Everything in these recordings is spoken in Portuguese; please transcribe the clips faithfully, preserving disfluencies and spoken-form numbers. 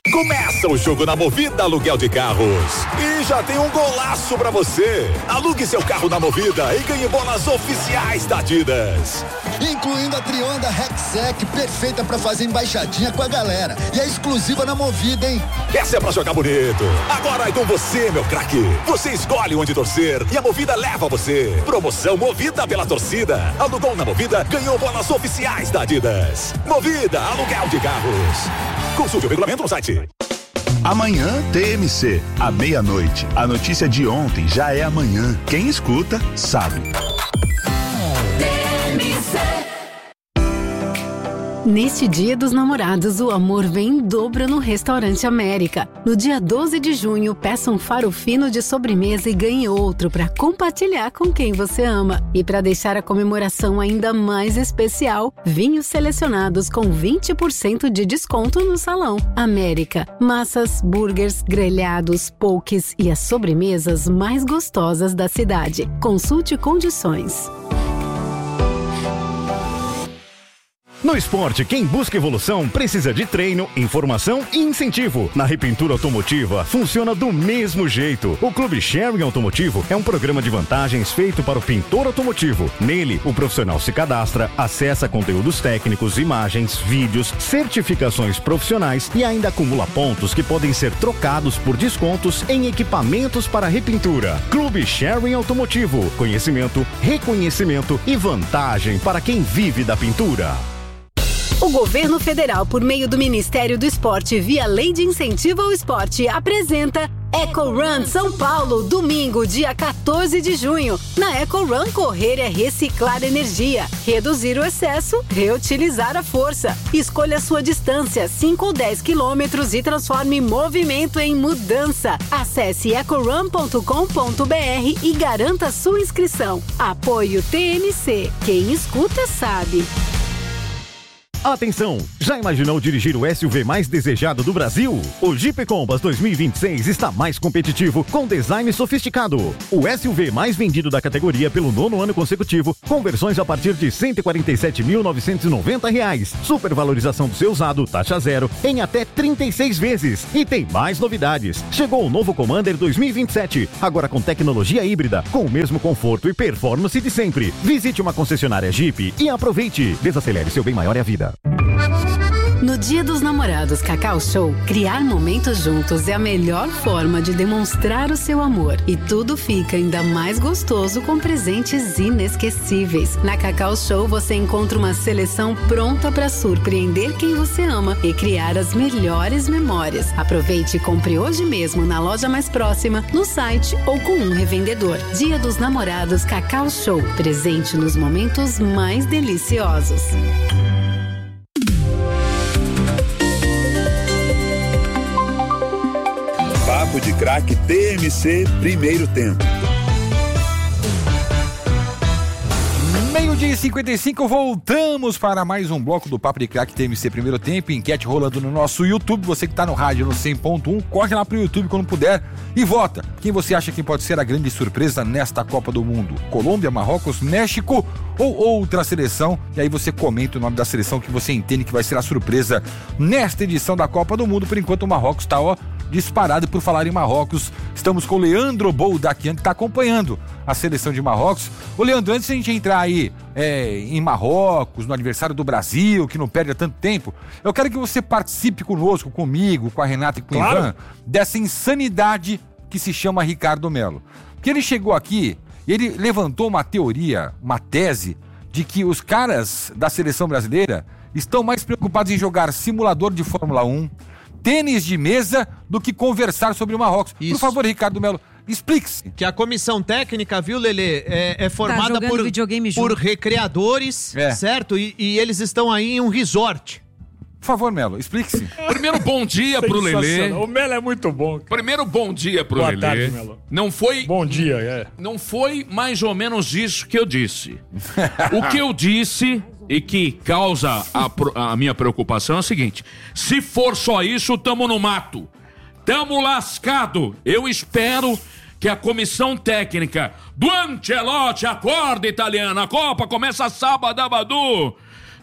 Começa o jogo na Movida Aluguel de Carros. E já tem um golaço pra você. Alugue seu carro na Movida e ganhe bolas oficiais da Adidas. Incluindo a Trionda Rexec, perfeita pra fazer embaixadinha com a galera. E é exclusiva na Movida, hein? Essa é pra jogar bonito. Agora é com você, meu craque. Você escolhe onde torcer e a Movida leva você. Promoção Movida pela torcida. Alugou na Movida, ganhou bolas oficiais da Adidas. Movida Aluguel de Carros. Consulte o regulamento no site. Amanhã T M C, à meia-noite. A notícia de ontem já é amanhã. Quem escuta, sabe. Neste Dia dos Namorados, o amor vem em dobro no Restaurante América. No dia doze de junho, peça um faro fino de sobremesa e ganhe outro para compartilhar com quem você ama. E para deixar a comemoração ainda mais especial, vinhos selecionados com vinte por cento de desconto no Salão América. Massas, burgers, grelhados, pokés e as sobremesas mais gostosas da cidade. Consulte condições. No esporte, quem busca evolução precisa de treino, informação e incentivo. Na Repintura Automotiva, funciona do mesmo jeito. O Clube Sharing Automotivo é um programa de vantagens feito para o pintor automotivo. Nele, o profissional se cadastra, acessa conteúdos técnicos, imagens, vídeos, certificações profissionais e ainda acumula pontos que podem ser trocados por descontos em equipamentos para repintura. Clube Sharing Automotivo. Conhecimento, reconhecimento e vantagem para quem vive da pintura. O governo federal, por meio do Ministério do Esporte, via Lei de Incentivo ao Esporte, apresenta Eco Run São Paulo, domingo, dia quatorze de junho. Na Eco Run, correr é reciclar energia, reduzir o excesso, reutilizar a força. Escolha a sua distância, cinco ou dez quilômetros, e transforme movimento em mudança. Acesse eco run ponto com ponto b r e garanta sua inscrição. Apoio T M C. Quem escuta sabe. Atenção! Já imaginou dirigir o S U V mais desejado do Brasil? O Jeep Compass dois mil e vinte e seis está mais competitivo, com design sofisticado. O S U V mais vendido da categoria pelo nono ano consecutivo, com versões a partir de cento e quarenta e sete mil novecentos e noventa reais. Supervalorização do seu usado, taxa zero, em até trinta e seis vezes. E tem mais novidades. Chegou o novo Commander dois mil e vinte e sete, agora com tecnologia híbrida, com o mesmo conforto e performance de sempre. Visite uma concessionária Jeep e aproveite. Desacelere, seu bem maior é a vida. No Dia dos Namorados Cacau Show, criar momentos juntos é a melhor forma de demonstrar o seu amor. E tudo fica ainda mais gostoso com presentes inesquecíveis. Na Cacau Show você encontra uma seleção pronta para surpreender quem você ama e criar as melhores memórias. Aproveite e compre hoje mesmo na loja mais próxima, no site ou com um revendedor. Dia dos Namorados Cacau Show, presente nos momentos mais deliciosos. Papo de Craque T M C, primeiro tempo. Meio-dia e cinquenta e cinco, voltamos para mais um bloco do Papo de Craque T M C primeiro tempo. Enquete rolando no nosso YouTube. Você que está no rádio no cem ponto um, corre lá pro YouTube quando puder e vota. Quem você acha que pode ser a grande surpresa nesta Copa do Mundo? Colômbia, Marrocos, México ou outra seleção? E aí você comenta o nome da seleção que você entende que vai ser a surpresa nesta edição da Copa do Mundo. Por enquanto o Marrocos está, ó, disparado. Por falar em Marrocos, estamos com o Leandro Boldaquian, que está acompanhando a seleção de Marrocos. Ô Leandro, antes de a gente entrar aí é, em Marrocos, no aniversário do Brasil, que não perde há tanto tempo, eu quero que você participe conosco, comigo, com a Renata e com o claro. Ivan, dessa insanidade que se chama Ricardo Melo. Porque ele chegou aqui e ele levantou uma teoria, uma tese, de que os caras da seleção brasileira estão mais preocupados em jogar simulador de Fórmula um, tênis de mesa, do que conversar sobre o Marrocos. Isso. Por favor, Ricardo Melo, explique-se. Que a comissão técnica, viu, Lelê, é, é formada tá por, por recreadores, é. certo? E, e eles estão aí em um resort. Por favor, Melo, explique-se. Primeiro, bom dia pro Lelê. O Melo é muito bom. Primeiro, bom dia pro Boa Lelê. Boa tarde, Melo. Não foi... Bom dia, é. Não foi mais ou menos isso que eu disse. O que eu disse... E que causa a, a minha preocupação é o seguinte: se for só isso, tamo no mato, tamo lascado. Eu espero que a comissão técnica do Ancelotti, acorda, italiana, a Copa começa sábado, Abadu,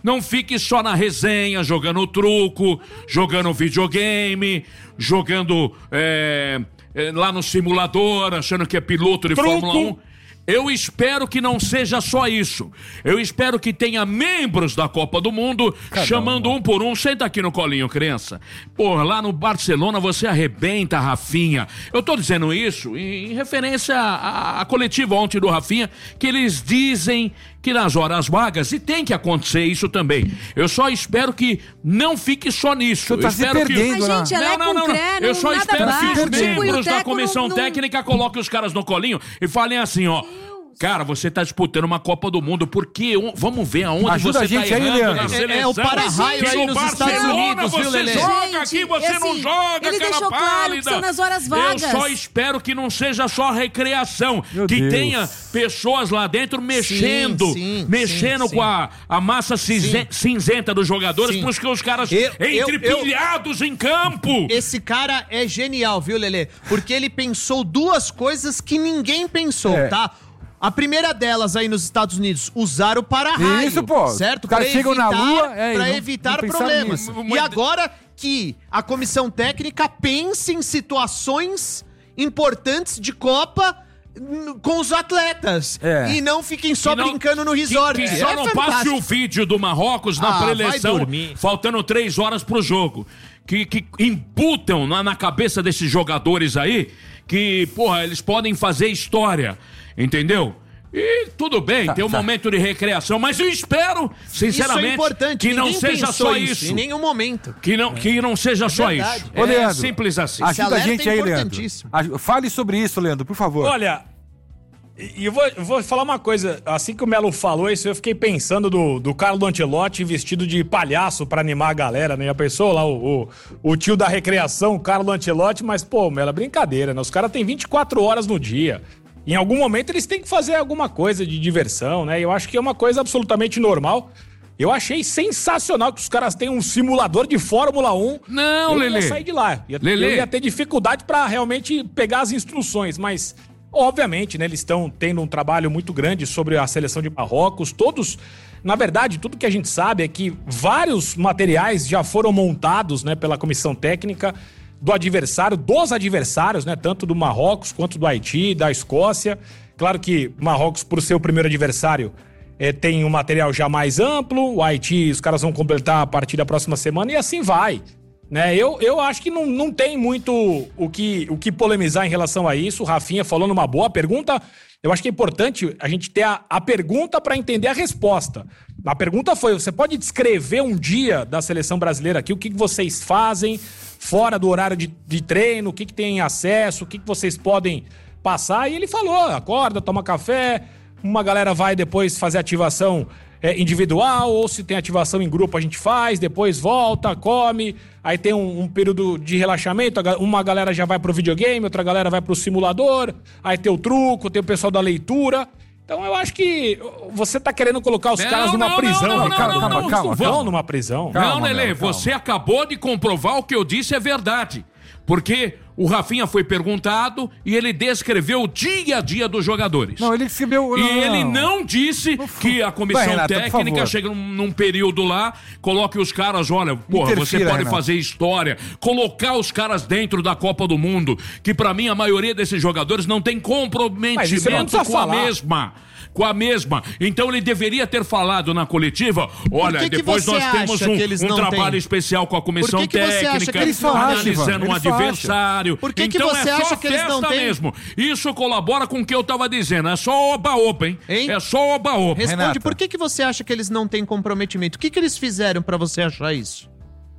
não fique só na resenha, jogando truco, jogando videogame, jogando é, é, lá no simulador, achando que é piloto de truco. Fórmula um. Eu espero que não seja só isso. Eu espero que tenha membros da Copa do Mundo Cada chamando um por um. Senta aqui no colinho, criança. Pô, lá no Barcelona você arrebenta, Rafinha. Eu tô dizendo isso em, em referência à, à coletiva ontem do Rafinha, que eles dizem que nas horas vagas, e tem que acontecer isso também. Eu só espero que não fique só nisso. Eu tá espero se perdendo, que... né? Gente, ela não, é não, não, não. concré, Eu só nada espero bate. que os Tipo, membros o da Teco comissão não- técnica coloquem os caras no colinho e falem assim, ó. Cara, você tá disputando uma Copa do Mundo, porque um, vamos ver aonde Ajuda você a gente tá aí, errando Leandro. na seleção. É, é o para-raio Que aí no nos Estados Barcelona Unidos, viu, você Lelê? joga aqui, Gente, você assim, não joga, ele cara deixou claro pálida. que são nas horas vagas. Eu só espero que não seja só recreação, Meu que Deus. tenha pessoas lá dentro mexendo, sim, mexendo sim, com sim. a, a massa cinze- cinzenta dos jogadores, Sim. porque os caras Eu- eu- entrepilhados em campo. Esse cara é genial, viu, Lelê? Porque ele pensou duas coisas que ninguém pensou, É. tá? A primeira delas aí nos Estados Unidos, usar o para-raio. Isso, pô. Certo? Os caras Pra chegam na evitar- Lua, é, e pra não- evitar não pensaram problemas. nisso. E agora que a comissão técnica pensa em situações importantes de Copa n- com os atletas. É. E não fiquem só Que não- brincando no resort. Que, que só É não passe fantástico. o vídeo do Marrocos na Ah, vai preleção, dormir. faltando três horas pro jogo. Que, que imputam na, na cabeça desses jogadores aí que, porra, eles podem fazer história, entendeu? E tudo bem, tem um tá. momento de recreação, mas eu espero, sinceramente, Isso é importante. que não Ninguém seja pensou só isso. Em nenhum momento. Que não, que não seja só verdade. isso. Ô, É Leandro, simples assim. Esse Ajuda a alerta gente é aí, Leandro. importantíssimo. Aj- Fale sobre isso, Leandro, por favor. Olha, e eu vou, eu vou falar uma coisa. Assim que o Melo falou isso, eu fiquei pensando do, do Carlo Ancelotti vestido de palhaço pra animar a galera, né? A pessoa lá, o, o, o tio da recreação, o Carlo Ancelotti, mas, pô, Melo, é brincadeira, né? Os caras têm vinte e quatro horas no dia. Em algum momento eles têm que fazer alguma coisa de diversão, né? Eu acho que é uma coisa absolutamente normal. Eu achei sensacional que os caras tenham um simulador de Fórmula um. Não, eu Lelê. ia sair de lá. Ia, Lelê. Eu ia ter dificuldade pra realmente pegar as instruções, mas obviamente, né, eles estão tendo um trabalho muito grande sobre a seleção de Marrocos. Todos, na verdade, tudo que a gente sabe é que vários materiais já foram montados, né, pela comissão técnica do adversário, dos adversários, né, tanto do Marrocos quanto do Haiti, da Escócia. Claro que Marrocos, por ser o primeiro adversário, é, tem um material já mais amplo. O Haiti, os caras vão completar a partir da próxima semana e assim vai. Né, eu, eu acho que não, não tem muito o que, o que polemizar em relação a isso. O Rafinha falou numa boa pergunta. Eu acho que é importante a gente ter a, a pergunta para entender a resposta. A pergunta foi: você pode descrever um dia da seleção brasileira aqui? O que, que vocês fazem fora do horário de, de treino? O que, que tem acesso? O que, que vocês podem passar? E ele falou: acorda, toma café. Uma galera vai depois fazer ativação é, individual, ou se tem ativação em grupo a gente faz, depois volta, come, aí tem um, um período de relaxamento, uma galera já vai pro videogame, outra galera vai pro simulador, aí tem o truco, tem o pessoal da leitura. Então eu acho que você tá querendo colocar os Não, caras numa não, prisão. não, não, calma, não, calma, não, calma, não, vão vamos. numa prisão. Calma, não, Lelê, Mel, calma. você acabou de comprovar o que eu disse é verdade. Porque o Rafinha foi perguntado e ele descreveu o dia a dia dos jogadores. Não, ele descreveu... E não, ele não. não disse que a comissão Vai, Renata, por técnica favor. chega num, num período lá, coloque os caras, olha, porra, você Interfira, pode Renata. fazer história, colocar os caras dentro da Copa do Mundo, que pra mim a maioria desses jogadores não tem Mas isso não comprometimento precisa com a falar. mesma. Com a mesma. Então ele deveria ter falado na coletiva, olha, que que depois você nós temos acha um, que eles um não trabalho têm? especial com a comissão Por que que você acha técnica, que eles só acham, analisando Ivan? um Eles só adversário. Por que que então você é só acha que eles não festa têm? mesmo. Isso colabora com o que eu tava dizendo. É só oba-oba, hein? Hein? É só oba-oba. Responde, Renata. por que, que você acha que eles não têm comprometimento? O que, que eles fizeram pra você achar isso?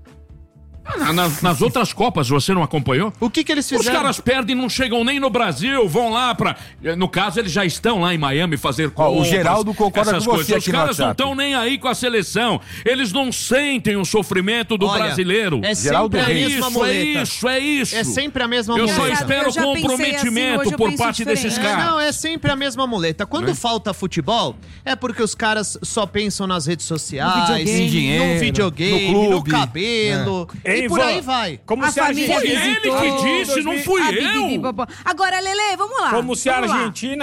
Na- Nas, nas outras Copas, você não acompanhou? O que, que eles Os fizeram? caras perdem e não chegam nem no Brasil, vão lá pra... No caso, eles já estão lá em Miami fazer Ó, o compras, Geraldo concorda essas com você coisas. Os aqui no caras não WhatsApp. estão nem aí com a seleção. Eles não sentem o sofrimento do Olha, brasileiro. É Geraldo sempre a Reis. mesma Isso, é muleta. isso, é isso. É sempre a mesma Eu só muleta. Engraçado, espero eu já pensei assim, comprometimento hoje eu por penso parte desses diferente. É, caras. não, é sempre a mesma muleta. Quando falta futebol, é porque os caras só pensam nas redes sociais, videogame. Em dinheiro, no videogame, no no, clube. cabelo, É. e por Ivan, aí vai. Como A se a família Argentina... Foi ele visitou. que disse, não fui Ah, eu. bibi, babá. Agora, Lelê, vamos lá. Como se a vamos lá. Argentina...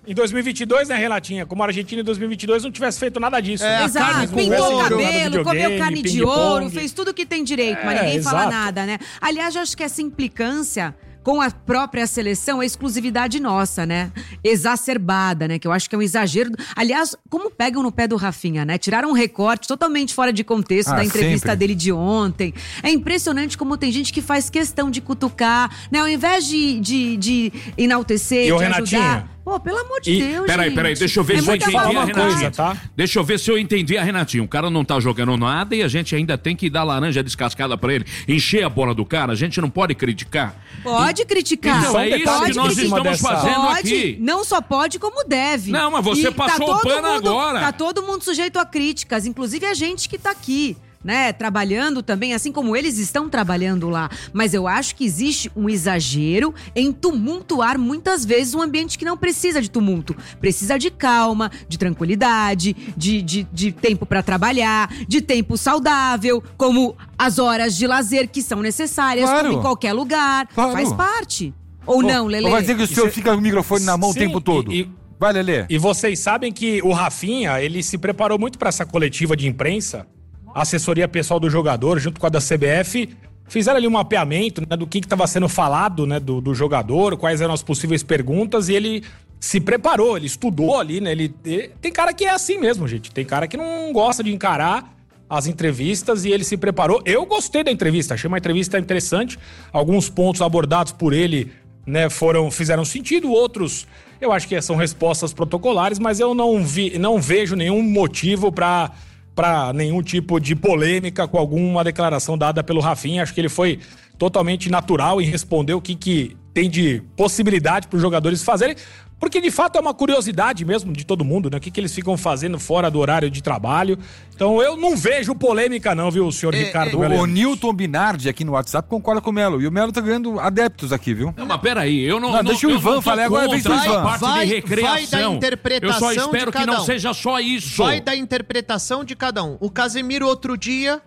Em dois mil e vinte e dois, né, Renatinha? Como a Argentina em dois mil e vinte e dois não tivesse feito nada disso. É, né? Exato, carne com pintou o ouro, cabelo, comeu carne de ouro, fez tudo que tem direito, mas É, ninguém fala exato. nada, né? Aliás, eu acho que essa implicância com a própria seleção é exclusividade nossa, né? Exacerbada, né? Que eu acho que é um exagero. Aliás, como pegam no pé do Rafinha, né? Tiraram um recorte totalmente fora de contexto Ah, da entrevista sempre. dele de ontem. É impressionante como tem gente que faz questão de cutucar, né? Ao invés de, de, de enaltecer, E de o ajudar... Renatinha? Pô, pelo amor de E- Deus, Peraí, gente. peraí, deixa eu ver é se eu muita entendi a falta de Renatinha. coisa, tá? Deixa eu ver se eu entendi a Renatinha. O cara não tá jogando nada e a gente ainda tem que dar laranja descascada pra ele. Encher a bola do cara, a gente não pode criticar. Pode criticar. Então, é isso pode que nós criticar. estamos fazendo Pode, aqui. não só pode, como deve. Não, mas você E passou todo o pano mundo- agora. Tá todo mundo sujeito a críticas, inclusive a gente que tá aqui, né? Trabalhando também, assim como eles estão trabalhando lá. Mas eu acho que existe um exagero em tumultuar muitas vezes um ambiente que não precisa de tumulto. Precisa de calma, de tranquilidade, de, de, de tempo pra trabalhar, de tempo saudável, como as horas de lazer que são necessárias, Claro. como em qualquer lugar. Claro. Faz parte. Ou não, Lelê? Ou vai dizer que o senhor Isso- fica com o microfone na mão Sim, o tempo todo? e- e- Vai, Lelê. E vocês sabem que o Rafinha, ele se preparou muito para essa coletiva de imprensa. A assessoria pessoal do jogador, junto com a da C B F, fizeram ali um mapeamento, né, do que estava sendo falado, né, do, do jogador, quais eram as possíveis perguntas, e ele se preparou, ele estudou ali, né? Ele, ele- tem cara que é assim mesmo, gente. Tem cara que não gosta de encarar as entrevistas e ele se preparou. Eu gostei da entrevista, achei uma entrevista interessante. Alguns pontos abordados por ele, né, foram, fizeram sentido, outros eu acho que são respostas protocolares, mas eu não vi, não vejo nenhum motivo para para nenhum tipo de polêmica com alguma declaração dada pelo Rafinha. Acho que ele foi totalmente natural em responder o que, que tem de possibilidade para os jogadores fazerem, porque de fato é uma curiosidade mesmo de todo mundo, né? O que, que eles ficam fazendo fora do horário de trabalho. Então eu não vejo polêmica não, viu, senhor Ricardo O, Galeno? o Newton Binardi aqui no WhatsApp concorda com o Melo. E o Melo tá ganhando adeptos aqui, viu? Não, mas peraí, eu não. Não, eu deixa o eu Ivan tô falar, agora vem contra o Ivan. a parte Vai- de vai recreação. da interpretação Eu só espero de que cada não um. seja só isso. Vai da interpretação de cada um. O Casemiro, outro dia,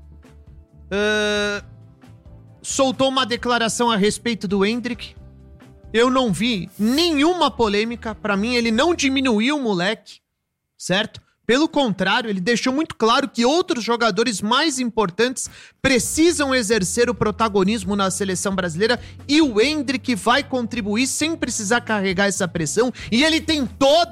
ah, soltou uma declaração a respeito do Endrick. Eu não vi nenhuma polêmica. Pra mim, ele não diminuiu o moleque, certo? Pelo contrário, ele deixou muito claro que outros jogadores mais importantes precisam exercer o protagonismo na seleção brasileira e o Endrick vai contribuir sem precisar carregar essa pressão. E ele tem toda